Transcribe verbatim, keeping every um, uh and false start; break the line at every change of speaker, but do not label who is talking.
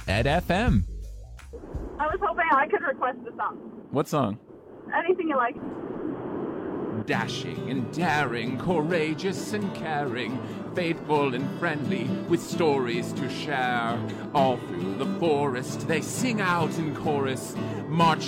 Ed F M.
I was hoping I could request a song.
What song?
Anything you like.
Dashing and daring, courageous and caring, faithful and friendly, with stories to share. All through the forest they sing out in chorus, marching